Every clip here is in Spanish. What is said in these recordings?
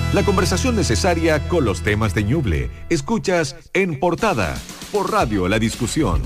La conversación necesaria con los temas de Ñuble. Escuchas En Portada por Radio La Discusión.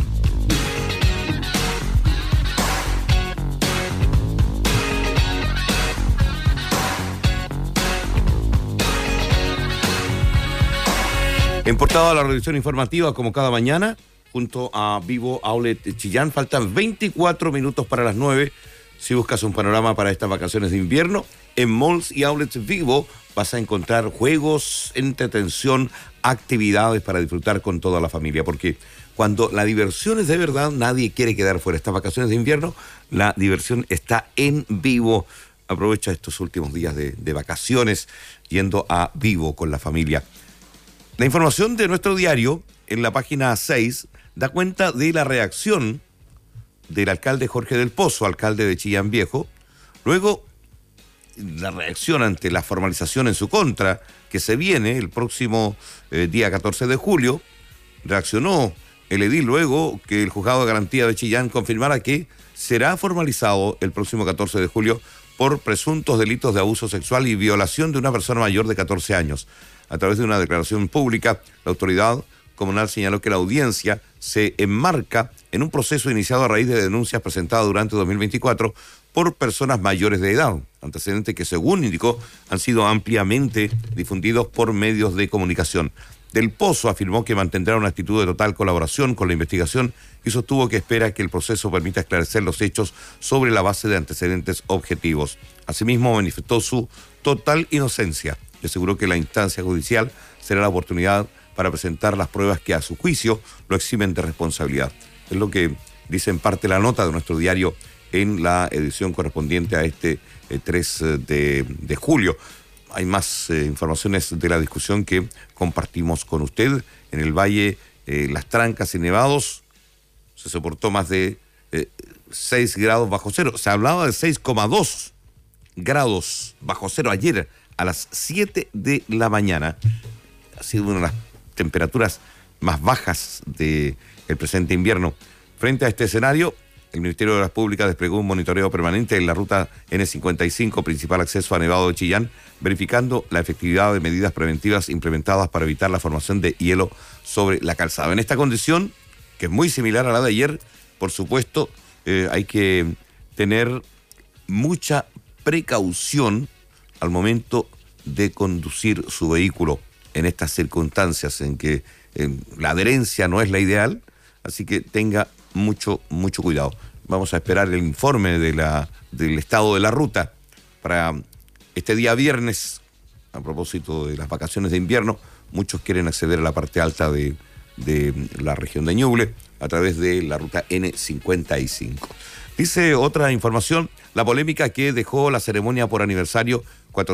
En Portada, la revisión informativa, como cada mañana, junto a Vivo Outlet Chillán. Faltan 24 minutos para las 9. Si buscas un panorama para estas vacaciones de invierno, en Malls y Outlets Vivo vas a encontrar juegos, entretención, actividades para disfrutar con toda la familia. Porque cuando la diversión es de verdad, nadie quiere quedar fuera. Estas vacaciones de invierno, la diversión está en Vivo. Aprovecha estos últimos días de vacaciones yendo a Vivo con la familia. La información de nuestro diario, en la página 6, da cuenta de la reacción del alcalde Jorge del Pozo, alcalde de Chillán Viejo. Luego, la reacción ante la formalización en su contra, que se viene el próximo día 14 de julio, reaccionó el edil luego que el Juzgado de Garantía de Chillán confirmara que será formalizado el próximo 14 de julio por presuntos delitos de abuso sexual y violación de una persona mayor de 14 años. A través de una declaración pública, la autoridad comunal señaló que la audiencia se enmarca en un proceso iniciado a raíz de denuncias presentadas durante 2024 por personas mayores de edad, antecedentes que, según indicó, han sido ampliamente difundidos por medios de comunicación. Del Pozo afirmó que mantendrá una actitud de total colaboración con la investigación y sostuvo que espera que el proceso permita esclarecer los hechos sobre la base de antecedentes objetivos. Asimismo, manifestó su total inocencia y aseguró que la instancia judicial será la oportunidad para presentar las pruebas que a su juicio lo eximen de responsabilidad. Es lo que dice en parte la nota de nuestro diario en la edición correspondiente a este 3 de julio. Hay más informaciones de la discusión que compartimos con usted. En el Valle, Las Trancas y Nevados, se soportó más de 6 grados bajo cero. Se hablaba de 6,2 grados bajo cero ayer a las 7 de la mañana. Ha sido una de las temperaturas más bajas del presente invierno. Frente a este escenario, el Ministerio de Obras Públicas desplegó un monitoreo permanente en la ruta N55, principal acceso a Nevado de Chillán, verificando la efectividad de medidas preventivas implementadas para evitar la formación de hielo sobre la calzada. En esta condición, que es muy similar a la de ayer, por supuesto, hay que tener mucha precaución al momento de conducir su vehículo en estas circunstancias en que la adherencia no es la ideal, así que tenga mucho cuidado. Vamos a esperar el informe del estado de la ruta para este día viernes. A propósito de las vacaciones de invierno, muchos quieren acceder a la parte alta de la región de Ñuble a través de la ruta N55. Dice otra información, la polémica que dejó la ceremonia por aniversario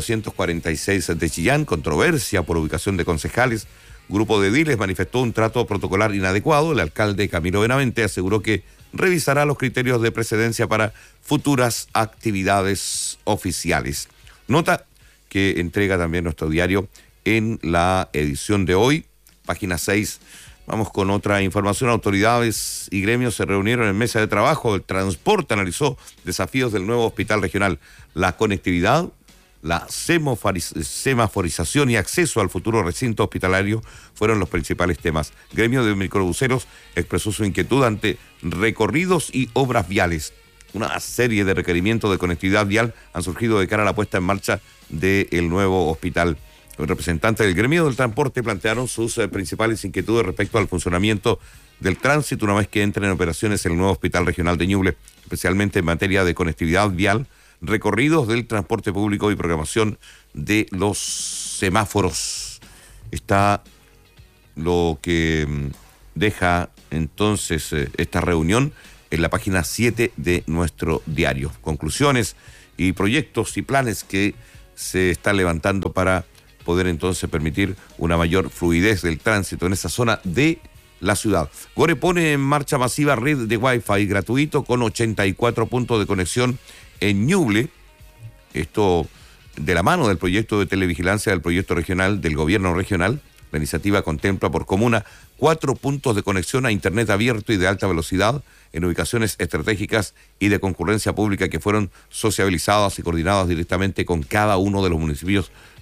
446 de Chillán, controversia por ubicación de concejales. Grupo de ediles manifestó un trato protocolar inadecuado. El alcalde Camilo Benavente aseguró que revisará los criterios de precedencia para futuras actividades oficiales. Nota que entrega también nuestro diario en la edición de hoy, página 6. Vamos con otra información. Autoridades y gremios se reunieron en mesa de trabajo. El transporte analizó desafíos del nuevo hospital regional. La conectividad, la semaforización y acceso al futuro recinto hospitalario fueron los principales temas. Gremio de microbuseros expresó su inquietud ante recorridos y obras viales. Una serie de requerimientos de conectividad vial han surgido de cara a la puesta en marcha del nuevo hospital. Los representantes del gremio del transporte plantearon sus principales inquietudes respecto al funcionamiento del tránsito una vez que entre en operaciones el nuevo hospital regional de Ñuble, especialmente en materia de conectividad vial, recorridos del transporte público y programación de los semáforos. Está lo que deja entonces esta reunión en la página 7 de nuestro diario. Conclusiones y proyectos y planes que se están levantando para poder entonces permitir una mayor fluidez del tránsito en esa zona de la ciudad. Gore pone en marcha masiva red de Wi-Fi gratuito con 84 puntos de conexión en Ñuble. Esto de la mano del proyecto de televigilancia del proyecto regional del gobierno regional. La iniciativa contempla por comuna 4 puntos de conexión a internet abierto y de alta velocidad en ubicaciones estratégicas y de concurrencia pública que fueron sociabilizadas y coordinadas directamente con cada uno de los municipios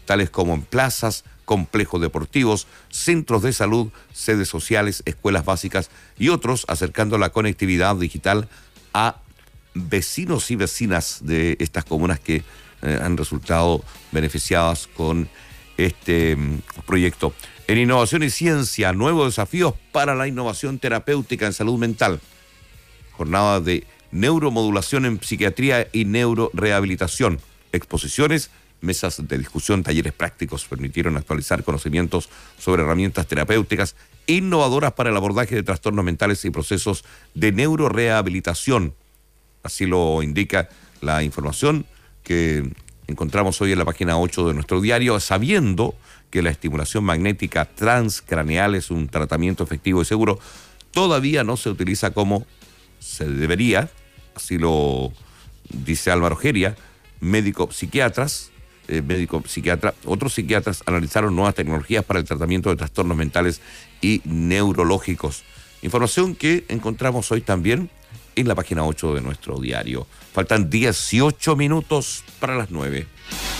tales como en plazas, complejos deportivos, centros de salud, sedes sociales, escuelas básicas y otros, acercando la conectividad digital a vecinos y vecinas de estas comunas que han resultado beneficiadas con este proyecto. En innovación y ciencia, nuevos desafíos para la innovación terapéutica en salud mental. Jornada de neuromodulación en psiquiatría y neurorehabilitación. Exposiciones, mesas de discusión, talleres prácticos permitieron actualizar conocimientos sobre herramientas terapéuticas innovadoras para el abordaje de trastornos mentales y procesos de neurorehabilitación. Así lo indica la información que encontramos hoy en la página 8 de nuestro diario, sabiendo que la estimulación magnética transcraneal es un tratamiento efectivo y seguro, todavía no se utiliza como se debería, así lo dice Álvaro Geria, médico-psiquiatra. Otros psiquiatras analizaron nuevas tecnologías para el tratamiento de trastornos mentales y neurológicos. Información que encontramos hoy también en la página 8 de nuestro diario. Faltan 18 minutos para las 9.